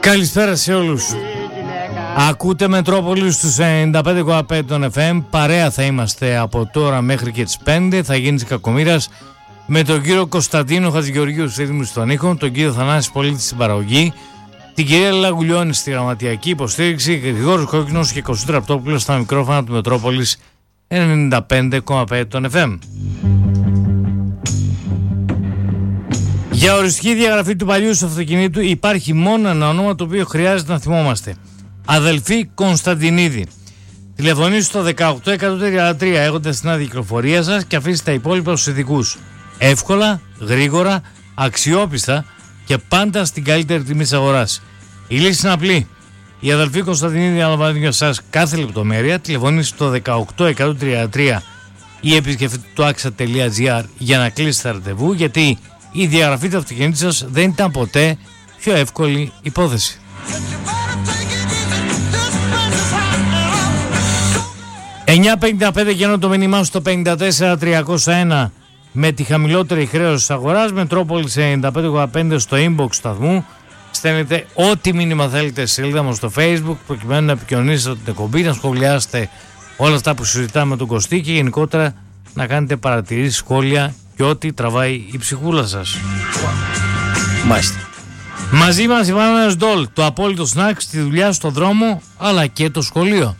Καλησπέρα σε όλους. Ακούτε Μετρόπολη στους 95,5 των FM. Παρέα θα είμαστε από τώρα μέχρι και τις 5. Θα γίνει της κακομοίρας με τον κύριο Κωνσταντίνο Χατζηγεωργίου στους ρυθμούς των ήχων, τον κύριο Θανάση Πολίτη στην παραγωγή, την κυρία Λαγουλιώνη στη γραμματιακή υποστήριξη, Γρηγόρης Κόκκινος και Κωστή Ραπτόπουλος στα μικρόφωνα του Μετρόπολης 95,5 των FM. Για οριστική διαγραφή του παλιού του αυτοκινήτου υπάρχει μόνο ένα όνομα το οποίο χρειάζεται να θυμόμαστε. Αδελφή Κωνσταντινίδη. Τηλεφωνήστε στο 18133 έχοντας την άδεια κυκλοφορία σας και αφήστε τα υπόλοιπα στους ειδικούς. Εύκολα, γρήγορα, αξιόπιστα και πάντα στην καλύτερη τιμή της αγοράς. Η λύση είναι απλή. Η αδελφή Κωνσταντινίδη αναλαμβάνει για εσάς κάθε λεπτομέρεια. Τηλεφωνήστε στο 18133 ή επισκεφτείτε το axa.gr για να κλείσετε ραντεβού, γιατί η διαγραφή του αυτοκινήτου σας δεν ήταν ποτέ πιο εύκολη υπόθεση. 9.55 και ενώ το μήνυμά στο 54301 με τη χαμηλότερη χρέωση της αγοράς, Μετρόπολης 95,5 στο inbox σταθμού. Στέλνετε ό,τι μήνυμα θέλετε στη σελίδα μας στο Facebook προκειμένου να επικοινωνήσετε την εκπομπή, να σχολιάσετε όλα αυτά που συζητάμε με τον Κωστή και γενικότερα να κάνετε παρατηρήσεις, σχόλια και ό,τι τραβάει η ψυχούλα σας. Μάλιστα. Μαζί μας η Βάνος Ντόλ, το απόλυτο σνακ στη δουλειά, στο δρόμο αλλά και το σχολείο.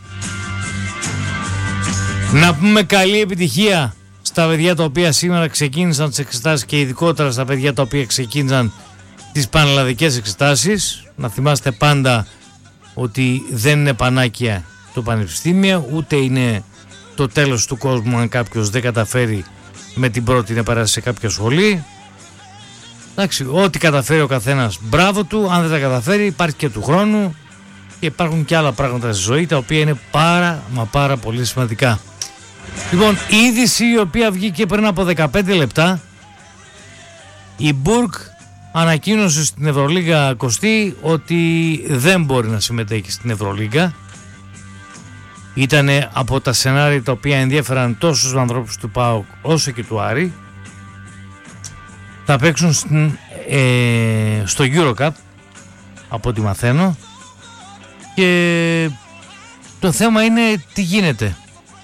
Να πούμε καλή επιτυχία στα παιδιά τα οποία σήμερα ξεκίνησαν τις εξετάσεις και ειδικότερα στα παιδιά τα οποία ξεκίνησαν τις πανελλαδικές εξετάσεις. Να θυμάστε πάντα ότι δεν είναι πανάκια το πανεπιστήμιο, ούτε είναι το τέλος του κόσμου αν κάποιος δεν καταφέρει με την πρώτη να περάσει σε κάποια σχολή. Εντάξει, ό,τι καταφέρει ο καθένας μπράβο του, αν δεν τα καταφέρει υπάρχει και του χρόνου και υπάρχουν και άλλα πράγματα στη ζωή τα οποία είναι πάρα πολύ σημαντικά. Λοιπόν, η είδηση η οποία βγήκε πριν από 15 λεπτά, η Μπουργκ ανακοίνωσε στην Ευρωλίγα, Κωστή, ότι δεν μπορεί να συμμετέχει στην Ευρωλίγα. Ήτανε από τα σενάρια τα οποία ενδιέφεραν τόσο τους ανθρώπους του ΠΑΟΚ όσο και του Άρη. Θα παίξουν στο EuroCup από ό,τι μαθαίνω και το θέμα είναι τι γίνεται.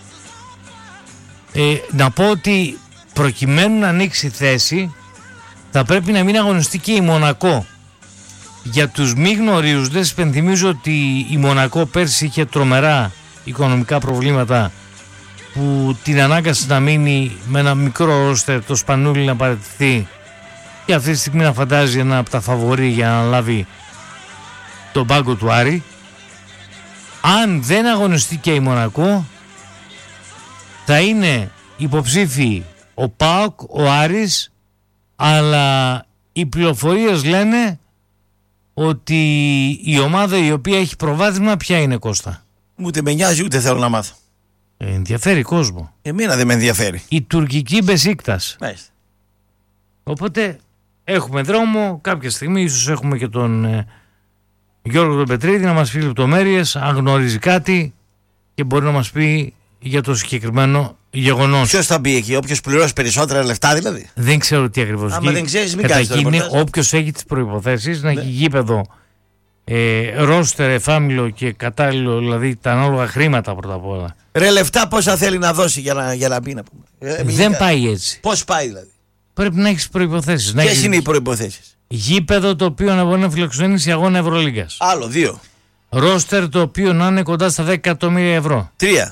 Να πω ότι προκειμένου να ανοίξει θέση θα πρέπει να μην αγωνιστεί και η Μονακό. Για τους μη γνωρίζοντες υπενθυμίζω ότι η Μονακό πέρσι είχε τρομερά οικονομικά προβλήματα που την ανάγκασε να μείνει με ένα μικρό ρόστερ, το Σπανούλι να παραιτηθεί και αυτή τη στιγμή να φαντάζει ένα από τα φαβορί για να λάβει τον πάγκο του Άρη. Αν δεν αγωνιστεί και η Μονακό θα είναι υποψήφιοι ο ΠΑΟΚ, ο Άρης, αλλά οι πληροφορίες λένε ότι η ομάδα η οποία έχει προβάδισμα ποια είναι, Κώστα? Ούτε με νοιάζει ούτε θέλω να μάθω. Ενδιαφέρει κόσμο. Εμένα δεν με ενδιαφέρει. Η τουρκική Μπεσίκτας. Μάλιστα. Οπότε έχουμε δρόμο, κάποια στιγμή ίσως έχουμε και τον Γιώργο τον Πετρίδη να μας πει λεπτομέρειες, αν γνωρίζει κάτι και μπορεί να μας πει για το συγκεκριμένο γεγονός. Ποιος θα μπει εκεί, όποιος πληρώσει περισσότερα λεφτά δηλαδή? Δεν ξέρω τι ακριβώς. Άμα δεν ξέρεις, μην κάνεις το είναι ρεπορτάζ. όποιος έχει τις προϋποθέσεις να έχει γήπεδο, ρόστερ, εφάμιλο και κατάλληλο, δηλαδή τα ανάλογα χρήματα πρώτα απ' όλα. Ρε λεφτά πόσα θέλει να δώσει για να μπει να πούμε. Δεν πάει έτσι. Πώς πάει δηλαδή? Πρέπει να έχεις προϋποθέσεις. Ποιες είναι οι προϋποθέσεις? Γήπεδο το οποίο να μπορεί να φιλοξενήσει σε αγώνα Ευρωλίγκας. Άλλο, 2. Ρόστερ το οποίο να είναι κοντά στα 10 εκατομμύρια ευρώ. 3.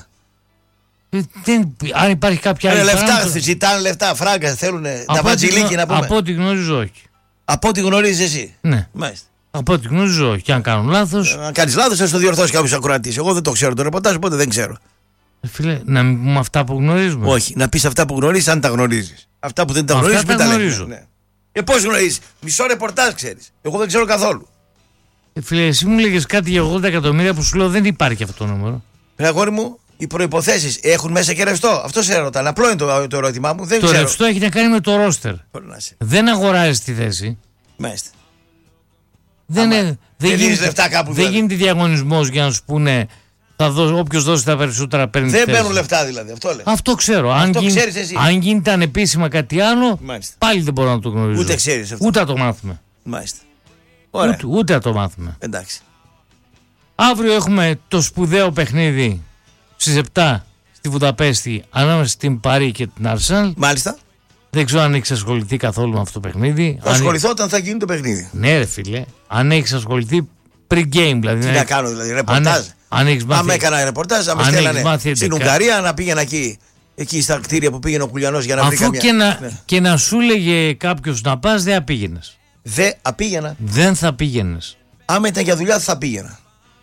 Αν υπάρχει κάποια άλλη λεφτά, ζητάνε λεφτά, φράγκα, θέλουν τα βατζιλίκι να πούμε. Από ό,τι γνωρίζω όχι. Από ό,τι γνωρίζεις εσύ? Ναι. Μάλιστα. Από ό,τι γνωρίζω όχι. Και αν κάνουν λάθος. Αν κάνεις λάθος θα στο διορθώσει κάποιος ακροατής. Εγώ δεν το ξέρω το ρεπορτάζ, οπότε δεν ξέρω. Φίλε, να μην πούμε αυτά που γνωρίζουμε. Όχι, να πεις αυτά που γνωρίζεις αν τα γνωρίζεις. Αυτά που δεν τα γνωρίζεις μην τα λες. Ναι. Πώς γνωρίζεις? Μισό ρεπορτάζ ξέρεις. Εγώ δεν ξέρω καθόλου. Φίλε, εσύ μου λέγες κάτι για 80 εκατομμύρια που σου λέω δεν υπάρχει αυτό το νούμερο. Αγόρι μου, οι προϋποθέσεις έχουν μέσα και ρευστό? Αυτό σε ρωτάνε. Απλό είναι το ερώτημά μου. Δεν το ξέρω. ρευστό έχει να κάνει με το ρόστερ. Δεν αγοράζεις τη θέση. Μάλιστα. Δεν γίνεται διαγωνισμός για να σου πούνε όποιος δώσει τα περισσότερα παίρνει. Δεν παίρνουν λεφτά δηλαδή. Αυτό ξέρω. Αν γίνεται ανεπίσημα κάτι άλλο, πάλι δεν μπορώ να το γνωρίζω. Ούτε ξέρεις αυτό. Ούτε να το μάθουμε. Μάλιστα. Ούτε να το μάθουμε. Εντάξει. Αύριο έχουμε το σπουδαίο παιχνίδι στις 7 στη Βουδαπέστη ανάμεσα στην Παρί και την Arsenal. Μάλιστα. Δεν ξέρω αν έχεις ασχοληθεί καθόλου με αυτό το παιχνίδι. Θα ασχοληθώ όταν θα γίνει το παιχνίδι. Ναι, ρε φίλε. Αν έχεις ασχοληθεί pre-game, δηλαδή. Τι να κάνω, δηλαδή, ρεπορτάζ. Αν έχεις μάθει. Αν έκανα ρεπορτάζ, αν με στέλνανε στην Ουγγαρία να πήγαινα εκεί στα κτίρια που πήγαινε ο Κουλιανός για να βρει καμιά. Και να σου λέγε κάποιος να πας, δεν απήγαινες. Δεν απήγαινα. Δεν θα πήγαινες. Άμα ήταν για δουλειά, θα πήγαινα.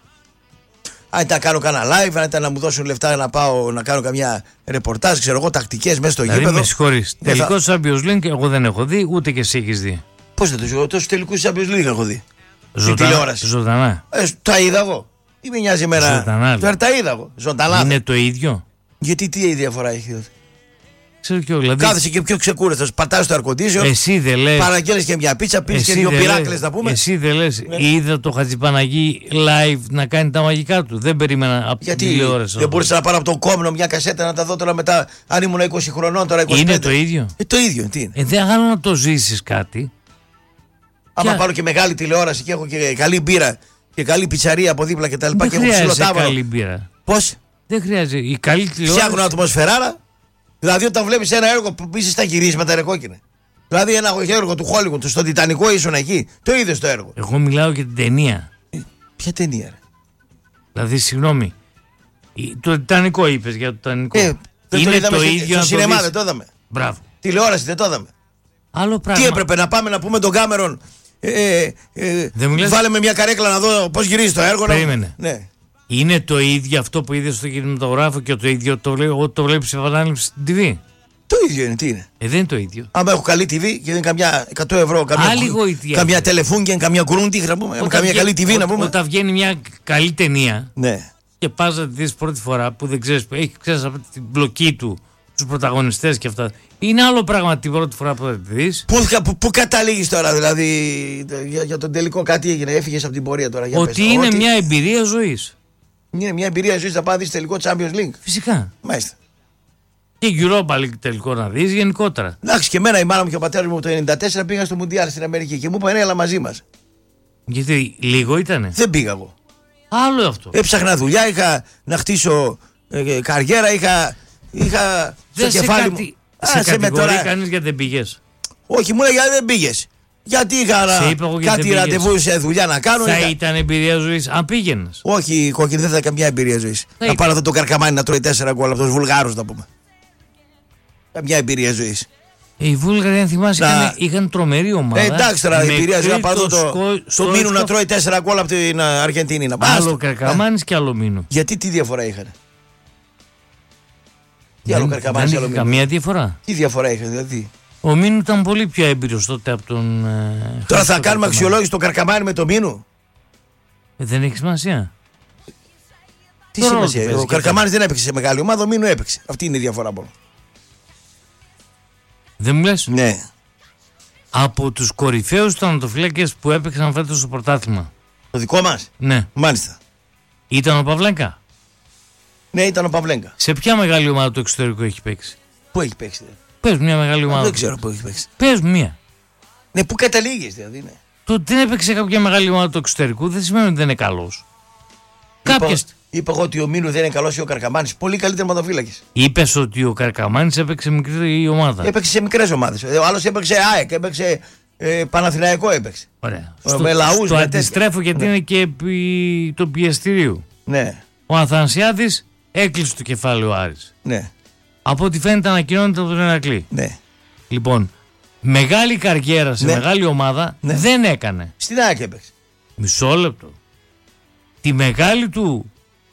Αν ήταν να κάνω κανένα live, αν ήταν να μου δώσουν λεφτά να πάω να κάνω καμιά ρεπορτάζ, ξέρω εγώ, τακτικές μέσα στο δηλαδή, γήπεδο. Με συγχωρείς. Τελικό Champions League εγώ δεν έχω δει, ούτε και εσύ έχεις δει. Πώς δεν το ζω, τόσο τελικού Champions League έχω δει. Στην τηλεόραση. Ζωντανά. Τα είδα εγώ. Ή με νοιάζει εμένα. Ζωντανά. Τώρα τα είδα εγώ. Ζωντανά. Είναι το ίδιο. Γιατί τι διαφορά έχει. Ξέρω και εγώ. Δηλαδή... Κάθεσαι και πιο ξεκούραστο. Πατάς το air-condition. Εσύ δεν λες. Παραγγέλνεις και μια πίτσα, πίνεις και δύο πυράκλες να πούμε. Εσύ δεν λες. Είδα το Χατζηπαναγί live να κάνει τα μαγικά του. Δεν περίμενα από την τηλεόραση. Δεν μπορούσα να πάρω από τον Κόμνο μια κασέτα να τα δω τώρα μετά. Αν ήμουν 20 χρονών, τώρα 25. Είναι το ίδιο. Το ίδιο. Τι είναι. Δεν θέλω να το ζήσεις κάτι. Άμα πάρω και μεγάλη τηλεόραση και έχω και καλή μπύρα και καλή πιτσαρία από δίπλα και τα λοιπά. Δεν χρειάζεται καλή μπύρα. Πώς? Δεν χρειάζεται. Η καλή τηλεόραση. Φτιάχνουν ατμοσφαιράρα. Δηλαδή όταν βλέπεις ένα έργο που είσαι στα γυρίσματα, ρε κόκκινε. Δηλαδή ένα έργο του Hollywood, στον Τιτανικό ήσουν εκεί. Το είδες το έργο. Εγώ μιλάω για την ταινία. Ποια ταινία, ρε? Δηλαδή, συγγνώμη. Το Τιτανικό είπες για το Τιτανικό. Είναι το ίδιο. Στο σινεμά δεν το είδαμε. Μπράβο. Τηλεόραση δεν το είδαμε. Άλλο πράγμα. Τι έπρεπε να πάμε να πούμε τον Κάμερον. Βάλε με μια καρέκλα να δω πώς γυρίζει το έργο. Περίμενε. Ναι. Είναι το ίδιο αυτό που είδες στο κινηματογράφο και το ίδιο το βλέπεις σε επανάληψη στην TV. Το ίδιο είναι, τι είναι. Δεν είναι το ίδιο. Άμα έχω καλή TV και είναι καμιά 100 ευρώ, καμιά τηλεφούνια, καμιά γκρούντι, να πούμε. Καμιά καλή TV να πούμε. Όταν βγαίνει μια καλή ταινία, ναι, και πας να τη δεις πρώτη φορά που δεν ξέρεις, ξέρεις από την μπλοκή του, τους πρωταγωνιστές και αυτά. Είναι άλλο πράγμα την πρώτη φορά που θα τη δεις. Πού καταλήγεις τώρα, δηλαδή, για τον τελικό κάτι έγινε, έφυγες από την πορεία τώρα. Ότι είναι μια εμπειρία ζωής. Είναι μια εμπειρία ζωής να πάει να δεις τελικό Champions League. Φυσικά. Μάλιστα. Και Europa League τελικό να δεις γενικότερα. Εντάξει, και εμένα η μάνα μου και ο πατέρας μου το 1994 πήγαν στο Μουντιάλ στην Αμερική και μου είπαν έλα μαζί μας. Γιατί λίγο ήτανε. Δεν πήγα εγώ. Άλλο αυτό. Έψαχνα δουλειά, είχα να χτίσω καριέρα, είχα στο κεφάλι μου. Σε κατηγορεί κανείς γιατί δεν πήγες. Όχι, μου λέει γιατί δεν πήγες. Γιατί είχα κάτι ραντεβού σε δουλειά να κάνω. Θα ήταν εμπειρία ζωής αν πήγαινες. Όχι, κόκκινη, δεν θα ήταν καμιά εμπειρία ζωής. Να πάω να δω το Καρκαμάνι να τρώει 4 γκολ από τους Βουλγάρους, να πούμε. Καμιά εμπειρία ζωής. Οι Βούλγαροι, αν θυμάσαι, είχαν τρομερή ομάδα. Εντάξει τώρα, η εμπειρία ζωή να πάω το Μίνου να τρώει 4 γκολ από την Αργεντινή. Άλλο Καρκαμάνης και άλλο Μίνου. Γιατί, τι διαφορά είχαν? Τι άλλο Καρκαμάνης και άλλο Μίνου? Καμία διαφορά. Τι διαφορά είχαν, δηλαδή? Ο Μίνου ήταν πολύ πιο έμπειρος τότε από τον. Τώρα θα κάνουμε αξιολόγηση το Καρκαμάνι με το Μίνου. Δεν έχει σημασία. Τι σημασία? Ο Καρκαμάνης δεν έπαιξε σε μεγάλη ομάδα, ο Μίνου έπαιξε. Αυτή είναι η διαφορά μόνο. Δεν μου λες? Ναι. Από τους κορυφαίους τερματοφύλακες που έπαιξαν φέτος στο πρωτάθλημα. Το δικό μας? Ναι. Μάλιστα. Ήταν ο Παυλέγκα. Ναι, ήταν ο Παυλέγκα. Σε ποια μεγάλη ομάδα του εξωτερικού έχει παίξει? Πού έχει παίξει? Πες μια μεγάλη ομάδα. Δεν ξέρω πού έχει παίξει. Πες μια. Ναι, πού καταλήγεις δηλαδή? Ναι. Το ότι δεν έπαιξε κάποια μεγάλη ομάδα του εξωτερικού δεν σημαίνει ότι δεν είναι καλός. Είπα εγώ ότι ο Μίνου δεν είναι καλός ή ο Καρκαμάνης. Πολύ καλύτερο τερματοφύλακες. Είπες ότι ο Καρκαμάνης έπαιξε μικρή ομάδα. Έπαιξε σε μικρές ομάδες. Ο άλλος έπαιξε ΑΕΚ, έπαιξε Παναθηναϊκό έπαιξε. Ωραία. Στο αντιστρέφω γιατί είναι και το πιεστηρίου. Ναι. Ο Αθανασιάδης έκλεισε το κεφάλαιο Άρης. Ναι. Από ό,τι φαίνεται ανακοινώνεται από τον Ηρακλή. Ναι. Λοιπόν, μεγάλη καριέρα σε μεγάλη ομάδα δεν έκανε. Στην ΑΕΚ έπαιξε. Μισό λεπτό. Τη μεγάλη του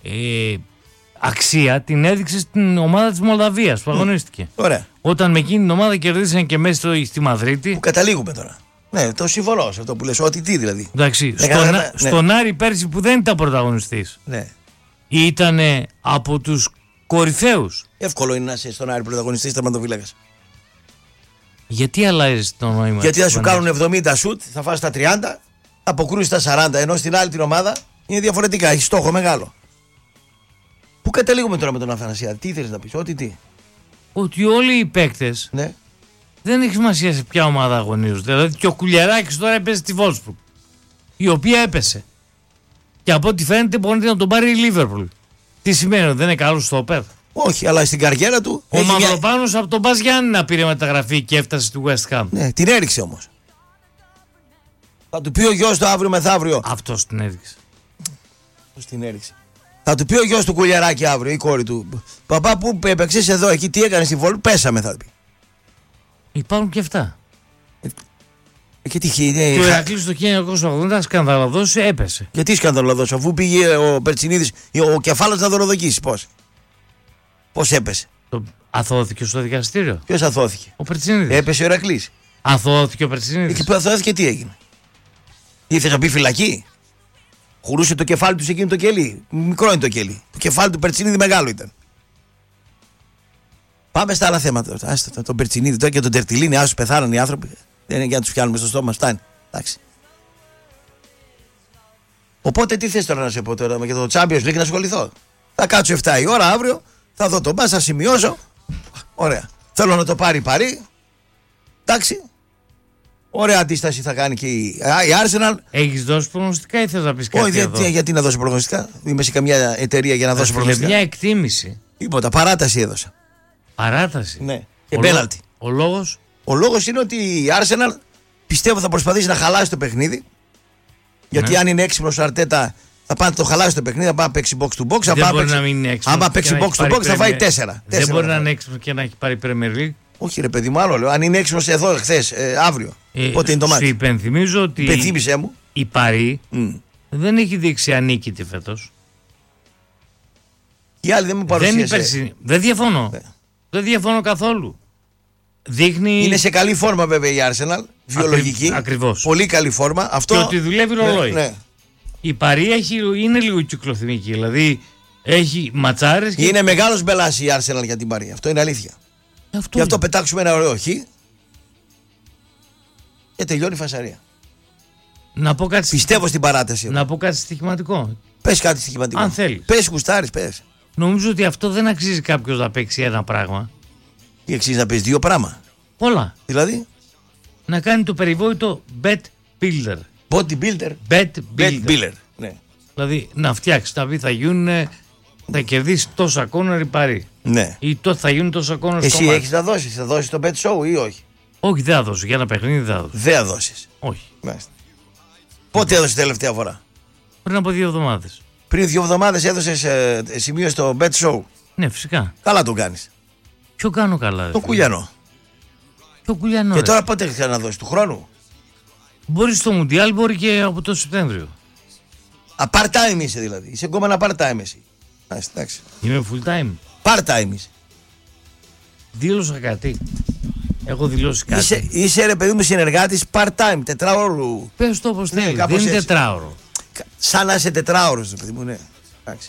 αξία την έδειξε στην ομάδα της Μολδαβίας που αγωνίστηκε. Ωραία. Όταν με εκείνη την ομάδα κερδίσαν και μέσα στη Μαδρίτη. Που καταλήγουμε τώρα. Ναι, το συμφωνώ σε αυτό που λες. Ό,τι τι δηλαδή. Εντάξει. Στον Άρη πέρσι που δεν ήταν πρωταγωνιστής. Ναι. Ήταν από τους κορυφαίους. Εύκολο είναι να είσαι στον Άρη πρωταγωνιστής τερματοφύλακας. Γιατί αλλάζει το νόημα? Γιατί θα σου κάνουν 70 σουτ, θα φας τα 30, αποκρούσεις τα 40, ενώ στην άλλη την ομάδα είναι διαφορετικά. Έχει στόχο μεγάλο. Πού καταλήγουμε τώρα με τον Αθανασιάδη? Τι ήθελες να πεις? Ότι όλοι οι παίκτες δεν έχει σημασία σε ποια ομάδα αγωνίζονται. Δηλαδή και ο Κουλιαράκης τώρα έπαιζε στη Wolfsburg. η οποία έπεσε. Και από ό,τι φαίνεται μπορεί να τον πάρει η Λίβερπουλ. Τι σημαίνει, ότι δεν είναι καλό στόπερ? Όχι, αλλά στην καριέρα του. Ο Μαυροπάνος από τον Μπας Γιάννηνα πήρε μεταγραφή και έφτασε στη West Ham. Ναι, την έριξε όμως. Θα του πει ο γιος του αύριο μεθαύριο. Αυτός την έριξε. Πώς την έριξε? Θα του πει ο γιος του Κουλιαράκη αύριο, η κόρη του. Παπά, που έπαιξες εδώ, εκεί τι έκανες στη Βόλου? Πέσαμε, θα πει. Υπάρχουν και αυτά. Και τι το Ηρακλής το 1980 σκανδαλωδός έπεσε. Γιατί σκανδαλωδός, αφού πήγε ο Περτσινίδης, ο κεφάλος να δωροδοκίσει, πώς έπεσε? Αθώθηκε στο δικαστήριο. Ποιος αθώθηκε? Ο Περτσινίδης. Έπεσε ο Ηρακλής. Αθώθηκε ο Περτσινίδης. Εκεί που αθώθηκε τι έγινε? Ήθελε να μπει φυλακή? Χουρούσε το κεφάλι του σε εκείνο το κελί. Μικρό είναι το κελί. Το κεφάλι του Περτσινίδη μεγάλο ήταν. Πάμε στα άλλα θέματα. Άστα τον Περτσινίδη τώρα και τον Τερτιλίνη. Άσου πεθάναν οι άνθρωποι. Δεν είναι για να τους πιάνουμε στο στόμα. Φτάνει. Εντάξει. Οπότε τι θες τώρα να σε πω τώρα? Με το Champions League να ασχοληθώ? Θα κάτσω 7 η ώρα αύριο. Θα δω τον Μπας, θα σημειώσω. Ωραία. Θέλω να το πάρει Παρί. Εντάξει. Ωραία αντίσταση θα κάνει και η Arsenal. Έχεις δώσει προγνωστικά ή θες να πεις κάτι? Όχι, γιατί να δώσω προγνωστικά? Είμαι σε καμιά εταιρεία για να δώσω προγνωστικά. Μια εκτίμηση. Τίποτα, παράταση έδωσα. Παράταση. Ναι. Και πέναλτι. Ο λόγος? Ο λόγος είναι ότι η Arsenal πιστεύω θα προσπαθήσει να χαλάσει το παιχνίδι. Γιατί αν είναι έξυπνος ο Αρτέτα θα πάει να το χαλάσει το παιχνίδι, θα πάει να παίξει box to box. Δεν μπορεί να μην είναι έξυπνος. Άμα παίξει box to box θα φάει 4. Δεν μπορεί να είναι έξυπνος και να έχει πάρει Premier League. Όχι ρε παιδί μου, άλλο λέω. Αν είναι έξυπνος εδώ χθες, αύριο. Πότε είναι το μάτι? Σου υπενθυμίζω ότι υπενθύμησέ μου. Η Παρί δεν έχει δείξει ανίκητη φέτος. Οι άλλοι δεν μου παρουσίασε. Δεν διαφωνώ. Δεν διαφωνώ καθόλου. Δείχνει... Είναι σε καλή φόρμα βέβαια η Arsenal. Βιολογική. Ακριβώς. Πολύ καλή φόρμα. Αυτό... Και ότι δουλεύει ρολόι. Ναι. Η Παρί είναι λίγο κυκλοθυμική. Δηλαδή έχει ματσάρες. Και... Είναι μεγάλος μπελάς η Arsenal για την Παρί. Αυτό είναι αλήθεια. Γι' αυτό πετάξουμε ένα ωραίο χ και τελειώνει η φασαρία. Να πω κάτι πιστεύω στην παράταση. Να πω κάτι στοιχηματικό. Πες κάτι στοιχηματικό. Αν θέλει. Πες γουστάρεις, πες. Νομίζω ότι αυτό δεν αξίζει κάποιος να παίξει ένα πράγμα. Τι αξίζει να παίξει? 2 πράγματα. Πολλά. Δηλαδή? Να κάνει το περιβόητο bet builder. Body builder. Bet builder. Ναι. Δηλαδή να φτιάξει, να πει θα γίνουν, θα κερδίσει τόσα κόρνερ η Παρί. Ναι. Ή θα γίνουν τόσα κόρνερ στο μάτι. Εσύ έχεις να δώσεις? Θα δώσεις το bet show ή όχι? Όχι, δεν θα δώσω. Για ένα παιχνίδι δεν θα δώσω. Δεν θα δώσεις? Όχι. Μάλιστα. Πότε έδωσες τελευταία φορά? Πριν από 2 εβδομάδες. Πριν 2 εβδομάδες έδωσες σημείο στο bet show? Ναι, φυσικά. Καλά το κάνεις. Ποιο κάνω καλά? Το Κουλιανό. Ποιο Κουλιανό? Και τώρα πότε θα να δώσεις? Του χρόνου? Μπορεί στο Μουντιάλ, μπορεί και από το Σεπτέμβριο. Part-time είσαι δηλαδή. Είσαι ακόμα ένα part-time εσύ. Εντάξει. Είμαι full time. Part-time είσαι. Δήλωσα κάτι. Έχω δηλώσει κάτι. Είσαι ρε παιδί μου συνεργάτης part-time, τετράωρου. Πες το όπως θέλει. Δεν είναι τετράωρο. Σαν να είσαι τετράωρος ρε παιδί μου, ναι. Εντάξει.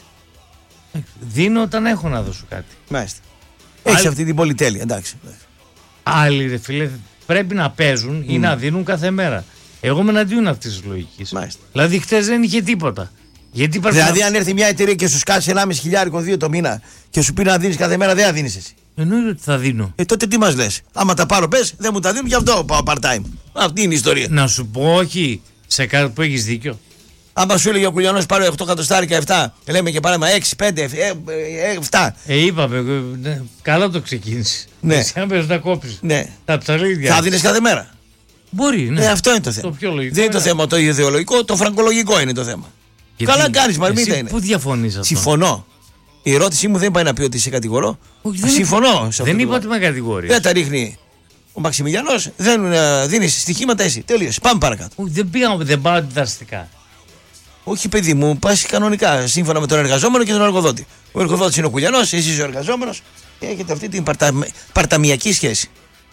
Δίνω όταν έχω να δώσω κάτι. Μάλιστα. Έχεις αυτή την πολυτέλεια, εντάξει. Άλλοι ρε φίλε πρέπει να παίζουν ή να δίνουν κάθε μέρα. Εγώ είμαι εναντίον αυτής της λογικής. Δηλαδή χτες δεν είχε τίποτα. Δηλαδή αν έρθει μια εταιρεία και σου σκάσει 1.500 2 το μήνα και σου πει να δίνεις κάθε μέρα, δεν θα δίνεις εσύ. Εννοείται ότι θα δίνω. Τότε τι μας λες? Άμα τα πάρω πες, δεν μου τα δίνουν, γι' αυτό πάω part-time. Αυτή είναι η ιστορία. Να σου πω όχι σε κάτι που έχεις δίκιο. Άμα σου έλεγε ο Κουλιανός πάρω 8 εκατοστάρικα 7, λέμε και πάρε 6, 5, 7. Είπαμε, καλά το ξεκίνησε. Ναι. Εσύ αν πες να κόψεις τα ψαλίδια. Θα δίνεις κάθε μέρα. Μπορεί, ναι. Αυτό είναι το θέμα. Το πιο λογικό, δεν είναι το θέμα το ιδεολογικό, το φραγκολογικό είναι το θέμα. Γιατί καλά κάνεις, Μαρμίτα είναι. Πού διαφωνείς αυτό? Συμφωνώ. Η ερώτησή μου δεν πάει να πει ότι σε κατηγορώ. Συμφωνώ. Δεν είπα ότι με κατηγορείς. Δεν τα ρίχνει ο Μαξιμιλιανός, δεν δίνεις στοιχήματα εσύ. Τελείωσε. Πάμε παρακάτω. Δεν πάω αντιδραστικά. Όχι, παιδί μου, πας κανονικά σύμφωνα με τον εργαζόμενο και τον εργοδότη. Ο εργοδότης είναι ο Κουλιανός, εσύ είσαι ο εργαζόμενος και έχετε αυτή την παρταμιακή σχέση.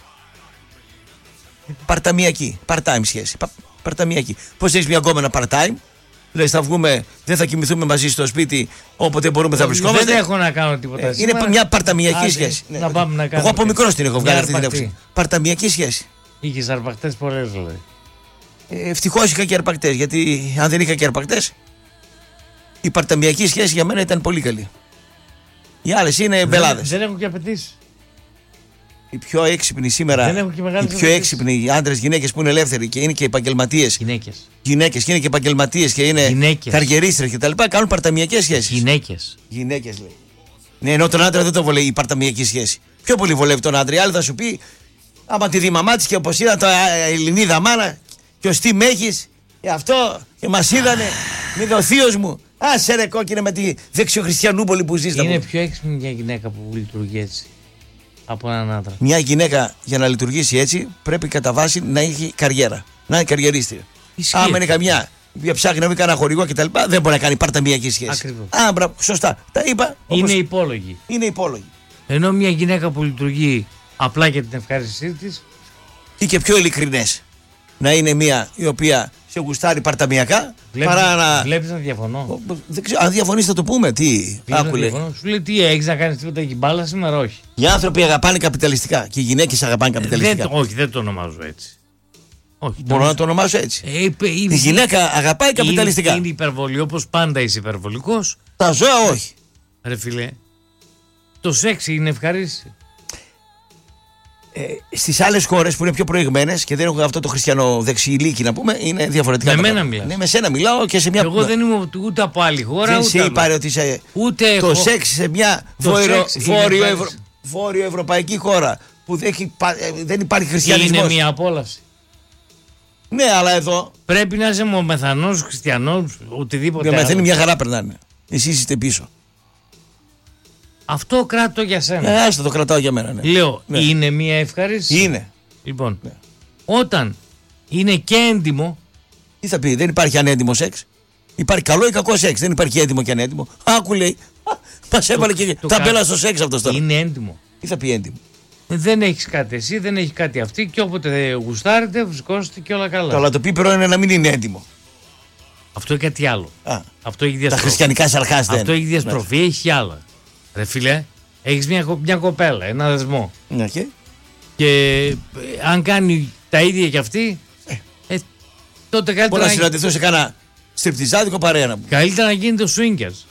Παρταμιακή, part-time σχέση. Παρταμιακή. Πώς έχεις μια γκόμενα part-time, λέει θα βγούμε, δεν θα κοιμηθούμε μαζί στο σπίτι, όποτε μπορούμε θα βρισκόμαστε. Δεν έχω να κάνω τίποτα. Είναι μια παρταμιακή σχέση. Να πάμε να κάνουμε. Εγώ από μικρός την έχω βγάλει αυτή την άποψη. Παρταμιακή σχέση. Είχες αρπακτές πολλές δηλαδή. Ευτυχώς είχα και αρπακτές, γιατί αν δεν είχα και αρπακτές, η παρταμιακή σχέση για μένα ήταν πολύ καλή. Οι άλλες είναι μπελάδες. Δεν έχω και απαιτήσεις. Οι πιο έξυπνοι σήμερα, οι πιο έξυπνοι άντρες, γυναίκες που είναι ελεύθεροι και είναι και επαγγελματίες. Γυναίκες και είναι και επαγγελματίες και είναι καριερίστρες κτλ. Κάνουν παρταμιακές σχέσεις. Γυναίκες λέει. Ναι, ενώ τον άντρα δεν το βολεύει η παρταμιακή σχέση. Πιο πολύ βολεύει τον άντρα. Η άλλη θα σου πει, άμα τη δει μαμά της και όπως είδα τα Ελληνίδα μάνα, και ως τι με έχεις, και αυτό, και μας είδανε, μη δω θείος μου. Άσε ρε κόκκινε με τη δεξιοχριστιανούπολη που ζεις. Είναι πιο έξυπνη μια γυναίκα που λειτουργεί έτσι από έναν άντρα. Μια γυναίκα για να λειτουργήσει έτσι πρέπει κατά βάση να έχει καριέρα. Να είναι καριερίστρια. Άμα είναι καμιά που ψάχνει να μην κάνει χορηγό κτλ. Δεν μπορεί να κάνει παρταμιακή σχέση. Ακριβώς. Άμπρα, σωστά. Τα είπα. Είναι υπόλογη. Είναι υπόλογη. Ενώ μια γυναίκα που λειτουργεί απλά για την ευχάριστησή της. Ή και πιο ειλικρινές. Να είναι μια η οποία σε γουστάρει παρταμιακά. Βλέπεις να διαφωνώ. Αν διαφωνείς θα το πούμε. Τι άκουλε. Σου λέει τι έχεις να κάνεις τίποτα εκεί μπάλα σήμερα, όχι. Οι άνθρωποι αγαπάνε καπιταλιστικά και οι γυναίκες αγαπάνε καπιταλιστικά. Όχι, δεν το ονομάζω έτσι. Όχι, μπορώ να το ονομάσω έτσι. Η γυναίκα αγαπάει καπιταλιστικά. Είναι υπερβολή, όπως πάντα είσαι υπερβολικός. Τα ζώα όχι. Ρε φίλε, το σεξ είναι ευχαρίστηση. Στις άλλες χώρες που είναι πιο προηγμένες και δεν έχουν αυτό το χριστιανοδεξιλίκι να πούμε, είναι διαφορετικά. Με μένα μιλάς. Ναι, με σένα μιλάω και σε μια. Εγώ δεν είμαι ούτε από άλλη χώρα. Δεν σε είπα ότι είσαι. Ούτε το σεξ σε μια βόρειο-ευρωπαϊκή χώρα που δεν υπάρχει χριστιανισμός. Είναι μια απόλαυση. Ναι, αλλά εδώ. Πρέπει να είσαι μεθανός, χριστιανός, οτιδήποτε. Ναι, είναι μια χαρά περνάνε. Εσείς είστε πίσω. Αυτό κράτω για σένα. Άστο το κρατάω για μένα. Ναι. Λέω, ναι. Είναι μια ευχαρίστηση. Είναι. Λοιπόν, ναι. Όταν είναι και έντιμο. Τι θα πει, δεν υπάρχει ανέντιμο σεξ. Υπάρχει καλό ή κακό σεξ. Δεν υπάρχει έντιμο και ανέντιμο. Άκου λέει. Μας έβαλε και ταμπέλα στο σεξ αυτό τώρα. Είναι έντιμο. Τι θα πει έντιμο. Δεν έχει κάτι εσύ, δεν έχει κάτι αυτή και όποτε γουστάρετε, βρισκόσαστε και όλα καλά. Αλλά το πίπερο είναι να μην είναι έντιμο. Αυτό είναι κάτι άλλο. Αυτό έχει διαστροφή. Τα χριστιανικά σαρχάς δεν. Αυτό έχει διαστροφή, έχει άλλα. Ρε φίλε, έχεις μια κοπέλα, ένα δεσμό. Ναι, και αν κάνει τα ίδια κι αυτή, τότε καλύτερα. Μπορεί να συναντηθούν σε κάνα στριπτιζάδικο παρέα. Καλύτερα να γίνεται swingers.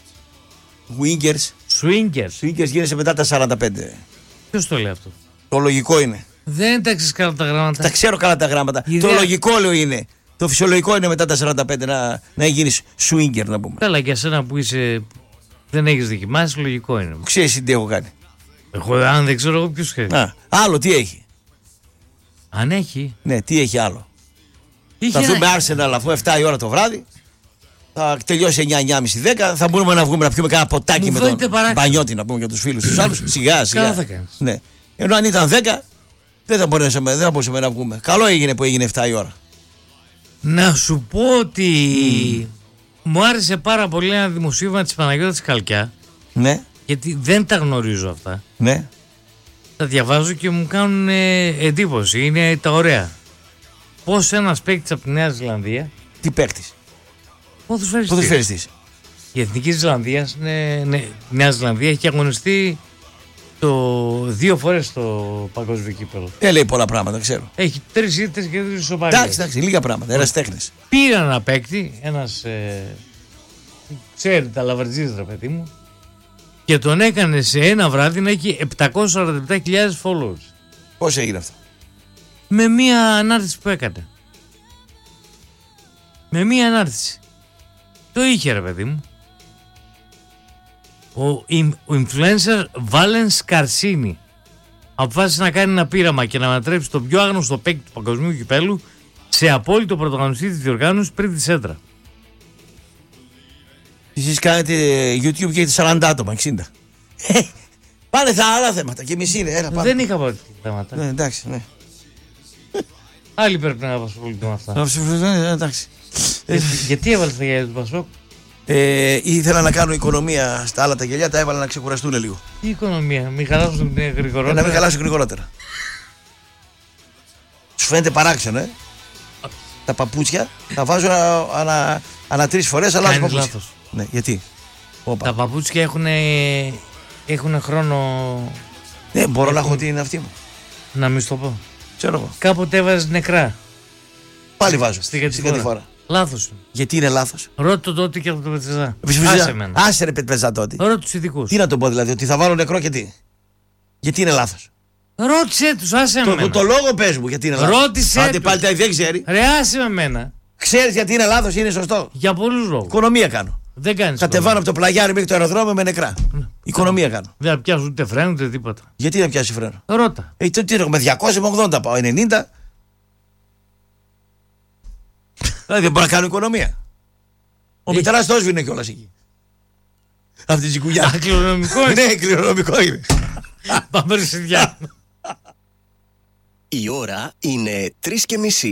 Swingers γίνεσαι μετά τα 45. Ποιος το λέει αυτό? Το λογικό είναι. Δεν τα ξέρεις καλά τα γράμματα. Τα ξέρω καλά τα γράμματα. Το λογικό λέω είναι. Το φυσιολογικό είναι μετά τα 45 να γίνεις swinger να πούμε. Καλά, για σένα που είσαι. Δεν έχεις δοκιμάσει, λογικό είναι. Ξέρεις τι έχω κάνει. Αν δεν ξέρω εγώ ποιος ξέρει. Άλλο τι έχει. Αν έχει. Ναι, τι έχει άλλο. Θα δούμε Arsenal αφού 7 η ώρα το βράδυ. Θα τελειώσει 9:30-10. Θα μπορούμε να βγούμε να πιούμε κάνα ποτάκι με τον Πανιώτη να πούμε για τους φίλους τους άλλους. Σιγά. Καλά θα κάνεις. Ναι. Ενώ αν ήταν 10 δεν θα μπορούσαμε να βγούμε. Καλό έγινε που έγινε 7 η ώρα. Να σου πω ότι μου άρεσε πάρα πολύ ένα δημοσίευμα της Παναγιώτας Καλκιά. Ναι. Γιατί δεν τα γνωρίζω αυτά. Ναι. Τα διαβάζω και μου κάνουν εντύπωση. Είναι τα ωραία. Πώς ένας παίκτης από τη Νέα Ζηλανδία. Τι παίκτης? Ποδοσφαιριστής. Η Εθνική Ζηλανδίας, Νέα Ζηλανδία έχει αγωνιστεί 2 φορές στο παγκόσμιο κύπελλο. Λέει πολλά πράγματα, ξέρω. Έχει 3 ήττες και 2 ισοπαλίες. Εντάξει, λίγα πράγματα. Ένας τέχνης. Πήραν ένα παίκτη, ένας. Ξέρει τα λαβαρτζής, ρε παιδί μου. Και τον έκανε σε ένα βράδυ να έχει 747.000 followers. Πώς έγινε αυτό? Με μία ανάρτηση που έκανε. Με μία ανάρτηση. Το είχε, ρε παιδί μου. Ο influencer Valens Καρσίνη αποφάσισε να κάνει ένα πείραμα και να ανατρέψει τον πιο άγνωστο παίκτη του παγκοσμίου κυπέλου σε απόλυτο πρωταγωνιστή της διοργάνωσης πριν τη σέντρα. Εσείς κάνετε YouTube και έχετε 40 άτομα, 60. Πάνε στα άλλα θέματα και μισή είναι. Δεν είχα πάρει θέματα. Ναι, εντάξει, ναι. Άλλοι πρέπει να απασχοληθούν με αυτά. Εντάξει. Γιατί έβαλες τα γυαλιά του Πασόκ? Ήθελα να κάνω οικονομία στα άλλα τα γυαλιά, τα έβαλα να ξεκουραστούν λίγο. Τι οικονομία, μην χαλάσουν γρηγορότερα. Να μην χαλάσουν γρηγορότερα. Σου φαίνεται παράξενο, τα παπούτσια τα βάζω ανά 3 φορές, αλλά κάνεις λάθος. Ναι, γιατί? Τα παπούτσια έχουν χρόνο. Ναι, μπορώ να έχω την αυτή μου. Να μην σου το πω. Ξέρω εγώ. Κάποτε έβαζες νεκρά. Πάλι βάζω στην κατηφόρα. Λάθος. Γιατί είναι λάθος? Ρώτα το τότε και από το Πετρεζά. Άσε ρε Πετρεζά τότε. Ρώτα τους ειδικούς. Τι να τον πω δηλαδή, ότι θα βάλω νεκρό και τι? Γιατί είναι λάθος? Ρώτησε τους, άσε με μένα. Το λόγο πες μου γιατί είναι λάθος. Ρώτησε. Άντε πάλι δεν ξέρει. Ρε, άσε με μένα. Ξέρεις γιατί είναι λάθος ή είναι σωστό? Για πολλούς λόγους. Οικονομία κάνω. Δεν κάνεις. Κατεβάνω από το πλαγιάρι μέχρι το αεροδρόμιο με νεκρά. Οικονομία κάνω. Δεν θα πιάσουν ούτε φρένο ούτε τίποτα. Γιατί να πιάσει φρένο? Ρώτα. Τι έχουμε 200 με 80 πάω, 90. Δηλαδή δεν μπορώ να κάνω οικονομία. Ο μητράς το έσβηνε κιόλας εκεί. Αυτή τη ζυγουλιά. Κληρονομικό είναι. Ναι, κληρονομικό είναι. Πάμε σε διάλογο. Η ώρα είναι 3:30.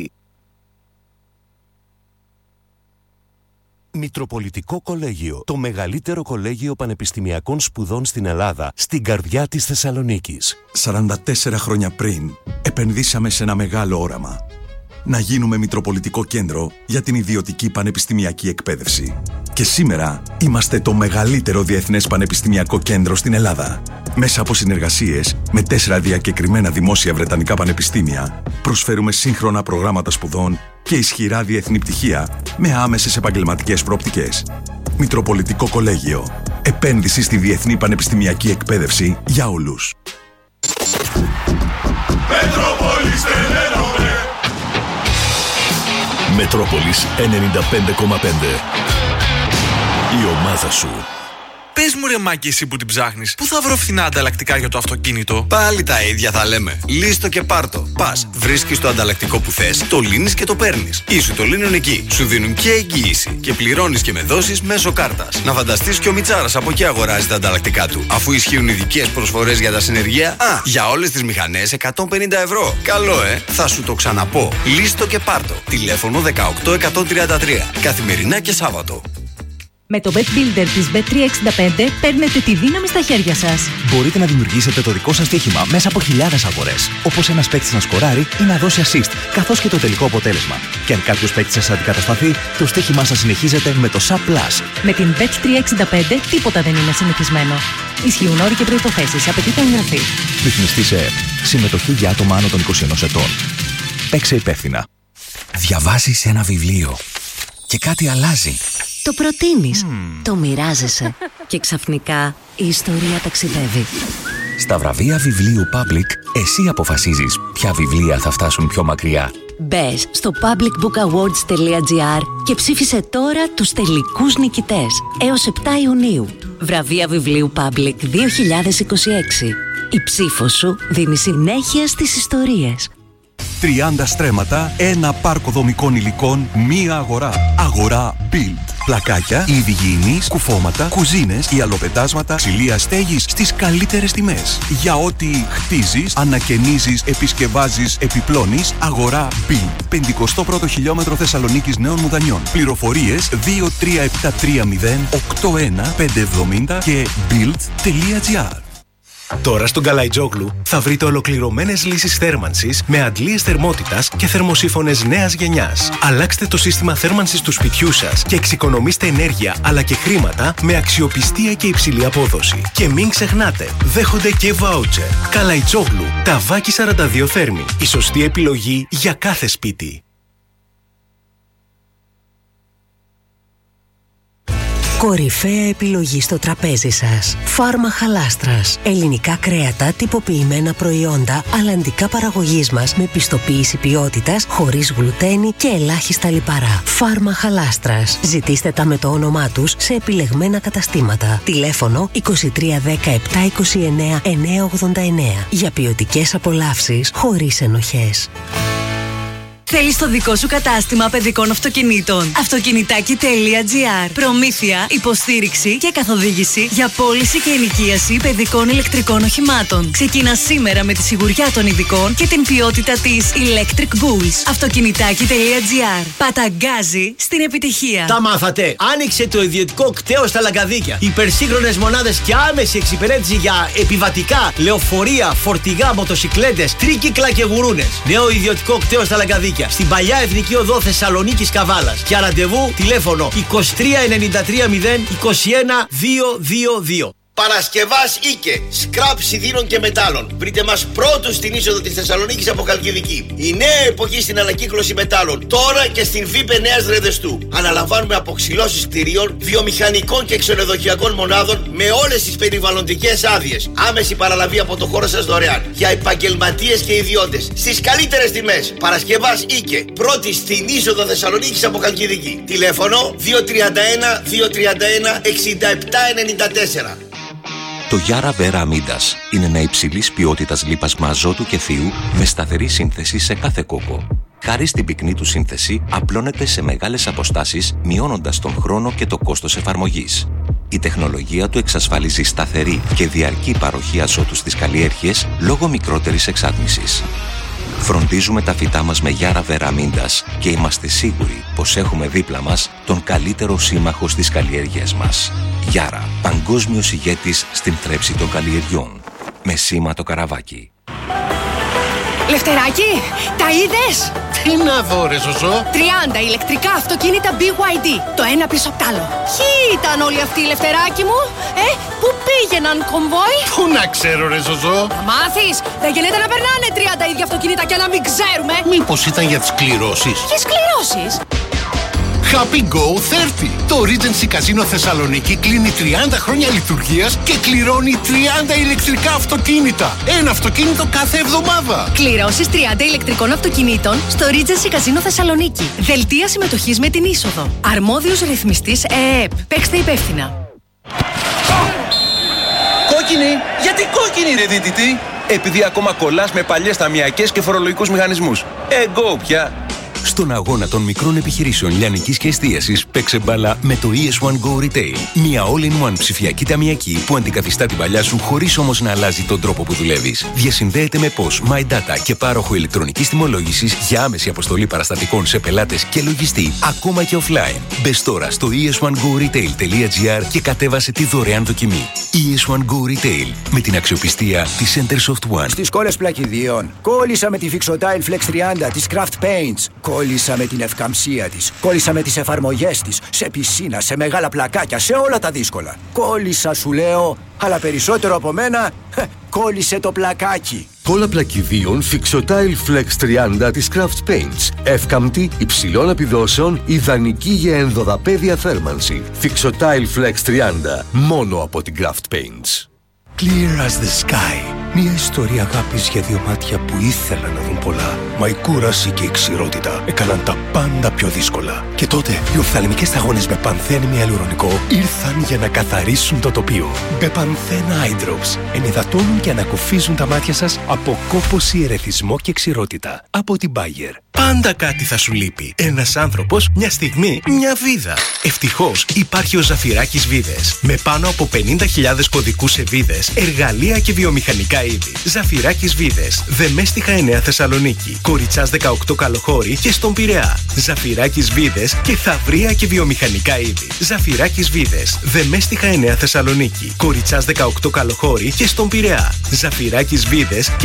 Μητροπολιτικό Κολέγιο, το μεγαλύτερο κολέγιο πανεπιστημιακών σπουδών στην Ελλάδα, στην καρδιά της Θεσσαλονίκης. 44 χρόνια πριν, επενδύσαμε σε ένα μεγάλο όραμα. Να γίνουμε Μητροπολιτικό Κέντρο για την ιδιωτική πανεπιστημιακή εκπαίδευση. Και σήμερα είμαστε το μεγαλύτερο διεθνές πανεπιστημιακό κέντρο στην Ελλάδα. Μέσα από συνεργασίες με 4 διακεκριμένα δημόσια βρετανικά πανεπιστήμια, προσφέρουμε σύγχρονα προγράμματα σπουδών και ισχυρά διεθνή πτυχία με άμεσες επαγγελματικές προοπτικές. Μητροπολιτικό Κολέγιο. Επένδυση στη διεθνή πανεπιστημιακή εκπαίδευση για όλους. Μετρόπολης 95,5. Η ομάδα σου. Πες μου ρε Μάκη, εσύ που την ψάχνεις, πού θα βρω φθηνά ανταλλακτικά για το αυτοκίνητο? Πάλι τα ίδια θα λέμε. Λύστο και πάρτο. Πας, βρίσκεις το ανταλλακτικό που θες, το λύνεις και το παίρνεις. Ή σου το λύνουν εκεί. Σου δίνουν και εγγύηση. Και πληρώνεις και με δόσεις μέσω κάρτας. Να φανταστείς και ο Μιτσάρας από εκεί αγοράζει τα ανταλλακτικά του. Αφού ισχύουν ειδικές προσφορές για τα συνεργεία, για όλες τις μηχανές 150 ευρώ. Καλό, θα σου το ξαναπώ. Λύστο και πάρτο. Τηλέφωνο 18133. Καθημερινά και Σάββατο. Με το Bet Builder της Bet365 παίρνετε τη δύναμη στα χέρια σας. Μπορείτε να δημιουργήσετε το δικό σας στοίχημα μέσα από χιλιάδες αγορές. Όπως ένας παίκτης να σκοράρει ή να δώσει assist, καθώς και το τελικό αποτέλεσμα. Και αν κάποιος παίκτης σας αντικατασταθεί, το στοίχημά σας συνεχίζεται με το SAP Plus. Με την Bet365 τίποτα δεν είναι συνηθισμένο. Ισχύουν όροι και προϋποθέσεις. Απαιτείται εγγραφή. Ρυθμιστή σε ΕΕΠ. Συμμετοχή για άτομα άνω των 21 ετών. Παίξε υπεύθυνα. Διαβάζεις ένα βιβλίο και κάτι αλλάζει. Το προτείνεις, το μοιράζεσαι και ξαφνικά η ιστορία ταξιδεύει. Στα βραβεία βιβλίου Public, εσύ αποφασίζεις ποια βιβλία θα φτάσουν πιο μακριά. Μπες στο publicbookawards.gr και ψήφισε τώρα τους τελικούς νικητές έως 7 Ιουνίου. Βραβεία βιβλίου Public 2026. Η ψήφος σου δίνει συνέχεια στις ιστορίες. 30 στρέμματα, ένα πάρκο δομικών υλικών, μία αγορά. Αγορά Build. Πλακάκια, είδη γηινής, κουφώματα, κουζίνες, ιαλοπετάσματα, ξυλία στέγης στις καλύτερες τιμές. Για ό,τι χτίζεις, ανακαινίζεις, επισκευάζεις, επιπλώνεις, αγορά Build. 51ο χιλιόμετρο Θεσσαλονίκης Νέων Μουδανιών. Πληροφορίες 23730 81570 και build.gr. Τώρα στον Καλαϊτζόγλου θα βρείτε ολοκληρωμένες λύσεις θέρμανσης με αντλίες θερμότητας και θερμοσύφωνες νέας γενιάς. Αλλάξτε το σύστημα θέρμανσης του σπιτιού σας και εξοικονομήστε ενέργεια αλλά και χρήματα με αξιοπιστία και υψηλή απόδοση. Και μην ξεχνάτε, δέχονται και βάουτσερ. Καλαϊτζόγλου, Ταβάκι 42 Θέρμη. Η σωστή επιλογή για κάθε σπίτι. Κορυφαία επιλογή στο τραπέζι σας. Φάρμα Χαλάστρας. Ελληνικά κρέατα, τυποποιημένα προϊόντα, αλλαντικά παραγωγής μας με πιστοποίηση ποιότητας, χωρίς γλουτένι και ελάχιστα λιπαρά. Φάρμα Χαλάστρας. Ζητήστε τα με το όνομά τους σε επιλεγμένα καταστήματα. Τηλέφωνο 2310 729 989. Για ποιοτικές απολαύσεις χωρίς ενοχές. Θέλεις το δικό σου κατάστημα παιδικών αυτοκινήτων? Αυτοκινητάκι.gr. Προμήθεια, υποστήριξη και καθοδήγηση για πώληση και ενοικίαση παιδικών ηλεκτρικών οχημάτων. Ξεκινά σήμερα με τη σιγουριά των ειδικών και την ποιότητα της Electric Bulls. Αυτοκινητάκι.gr. Παταγκάζει στην επιτυχία. Τα μάθατε! Άνοιξε το ιδιωτικό κτέο στα Λαγκαδίκια. Υπερσύγχρονες μονάδες και άμεση εξυπηρέτηση για επιβατικά, λεωφορεία, φορτηγά, μοτοσικλέτες, τρίκυκλα και γουρούνες. Νέο ιδιωτικό κτέο στα Λαγκαδίκια. Στην παλιά Εθνική Οδό Θεσσαλονίκης Καβάλας. Για ραντεβού τηλέφωνο 23 93 0 21 222. Παρασκευάς Ίκε, σκραπ σιδήρων και μετάλλων. Βρείτε μας πρώτους στην είσοδο της Θεσσαλονίκης από Χαλκιδική. Η νέα εποχή στην ανακύκλωση μετάλλων, τώρα και στην ΒΥΠΕ Νέας Ρεδεστού. Αναλαμβάνουμε αποξυλώσεις κτηρίων, βιομηχανικών και ξενοδοχειακών μονάδων με όλες τις περιβαλλοντικές άδειες. Άμεση παραλαβή από το χώρο σας δωρεάν. Για επαγγελματίες και ιδιώτες. Στις καλύτερες τιμές. Παρασκευάς Ίκε, πρώτη στην είσοδο Θεσσαλονίκης από Χαλκιδική. Τηλέφωνο 231 231 6794. Το Yara Vera Amindas είναι ένα υψηλής ποιότητας λίπασμα αζότου και θείου με σταθερή σύνθεση σε κάθε κόκο. Χάρη στην πυκνή του σύνθεση, απλώνεται σε μεγάλες αποστάσεις, μειώνοντας τον χρόνο και το κόστος εφαρμογής. Η τεχνολογία του εξασφαλίζει σταθερή και διαρκή παροχή αζότου στις καλλιέργειες λόγω μικρότερης εξάτμισης. Φροντίζουμε τα φυτά μας με Yara Vera Amindas και είμαστε σίγουροι πως έχουμε δίπλα μας τον καλύτερο σύμμαχο στις καλλιέργειές μας. Yara, παγκόσμιος ηγέτης στην θρέψη των καλλιεργιών. Με σήμα το καραβάκι. Λευτεράκι, τα είδες? Τι να δω ρε Ζωζό? 30 ηλεκτρικά αυτοκίνητα BYD, το ένα πίσω απ' τ' άλλο. Ποιοι ήταν όλοι αυτοί, Λευτεράκι μου? Πού πήγαιναν, κομβόι? Πού να ξέρω ρε Ζωζό? Θα μάθεις, δεν γίνεται να περνάνε 30 ίδια αυτοκίνητα και να μην ξέρουμε. Μήπως ήταν για τις κληρώσεις? Ποιες κληρώσεις? Happy Go 30. Το Regency Casino Θεσσαλονίκη κλείνει 30 χρόνια λειτουργίας και κληρώνει 30 ηλεκτρικά αυτοκίνητα. Ένα αυτοκίνητο κάθε εβδομάδα. Κληρώσεις 30 ηλεκτρικών αυτοκινήτων στο Regency Casino Θεσσαλονίκη. Δελτία συμμετοχής με την είσοδο. Αρμόδιος ρυθμιστής ΕΕΠ. Παίξτε υπεύθυνα. Κόκκινη! Γιατί κόκκινη ρε δίτητη? Επειδή ακόμα κολλάς με παλιές ταμιακές και φορολογικούς μηχανισμούς. Εγκό πια! Στον αγώνα των μικρών επιχειρήσεων λιανικής και εστίασης, παίξε μπάλα με το ES1 Go Retail. Μια all-in-one ψηφιακή ταμιακή που αντικαθιστά την παλιά σου χωρίς όμως να αλλάζει τον τρόπο που δουλεύεις. Διασυνδέεται με POS, My Data και πάροχο ηλεκτρονικής τιμολόγησης για άμεση αποστολή παραστατικών σε πελάτες και λογιστή, ακόμα και offline. Μπες τώρα στο es1goretail.gr και κατέβασε τη δωρεάν δοκιμή. ES1 Go Retail, με την αξιοπιστία της Centersoft One. Στις κόλλες πλακιδίων, κόλλησα με τη Fixotile Flex 30 της Craft Paints. Κόλλησα με την ευκαμψία της. Κόλλησα με τις εφαρμογές της. Σε πισίνα, σε μεγάλα πλακάκια, σε όλα τα δύσκολα. Κόλλησα σου λέω, αλλά περισσότερο από μένα, κόλλησε το πλακάκι. Κόλλα πλακιδίων Fixotile Flex 30 της Craft Paints. Εύκαμπτη, υψηλών επιδόσεων, ιδανική για ενδοδαπέδια θέρμανση. Fixotile Flex 30, μόνο από την Craft Paints. Clear as the sky. Μια ιστορία αγάπης για δύο μάτια που ήθελαν να δουν πολλά. Μα η κούραση και η ξηρότητα έκαναν τα πάντα πιο δύσκολα. Και τότε οι οφθαλμικές σταγόνες με πανθένη αλουρονικό ήρθαν για να καθαρίσουν το τοπίο. Μπεπανθέν Eye Drops ενυδατώνουν και ανακουφίζουν τα μάτια σας από κόπωση, ερεθισμό και ξηρότητα. Από την Bayer. Πάντα κάτι θα σου λείπει. Ένας άνθρωπος, μια στιγμή, μια βίδα. Ευτυχώς υπάρχει ο Ζαφυράκης Βίδες. Με πάνω από 50.000 κωδικούς σε βίδες, εργαλεία και βιομηχανικά είδη. Ζαφυράκης Βίδες. Δεμέστιχα 9 Θεσσαλονίκη. Κοριτσάς 18 Καλοχώρη και στον Πειραιά. Ζαφυράκης Βίδες και θαυρία και βιομηχανικά είδη. Ζαφυράκης Βίδες. Δεμέστιχα 9 Θεσσαλονίκη. Κοριτσάς 18 Καλοχώρη και στον Πειραιά. Ζαφυράκης Βίδες